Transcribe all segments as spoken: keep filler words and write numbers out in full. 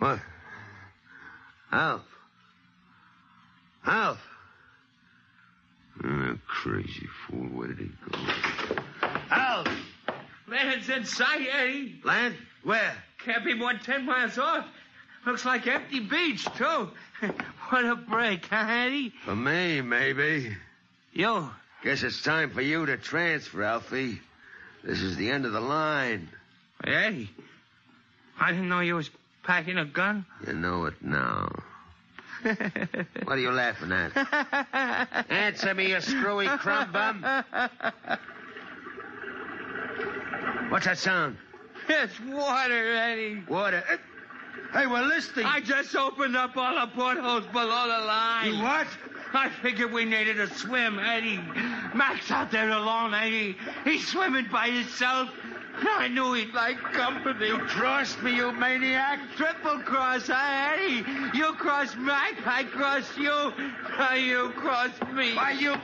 What? Alf. Alf. Oh, crazy fool. Where did he go? Alf! Land's in sight, Eddie. Land? Where? Can't be more than ten miles off. Looks like empty beach, too. What a break, huh, Eddie? For me, maybe. You. Guess it's time for you to transfer, Alfie. This is the end of the line. Hey, Eddie. I didn't know you was packing a gun. You know it now. What are you laughing at? Answer me, you screwy crumb bum. What's that sound? It's water, Eddie. Water. Hey, we're listening. I just opened up all the portholes below the line. You what? I figured we needed a swim, Eddie. Mac's out there alone, Eddie. He's swimming by himself. I knew he'd like company. You crossed me, you maniac. Triple cross, huh, Eddie? You cross Mac, I cross you. Now you cross me. Why, you...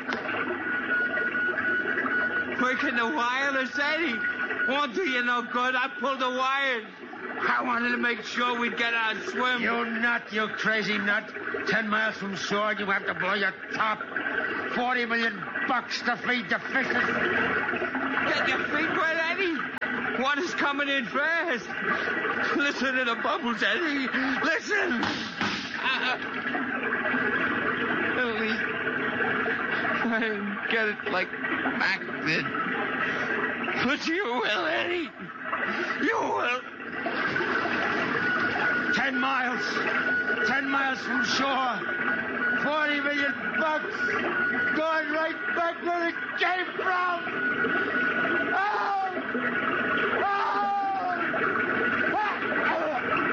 Working the wireless, Eddie. Won't do you no good. I pulled the wires. I wanted to make sure we'd get our swim. You nut, you crazy nut. Ten miles from shore, you have to blow your top. Forty million bucks to feed the fishes. Get your feet wet, Eddie. Water's coming in fast. Listen to the bubbles, Eddie. Listen. Uh, at least I didn't get it like Mac did. But you will, Eddie. You will. Ten miles. Ten miles from shore. Forty million bucks. Going right back where it came from.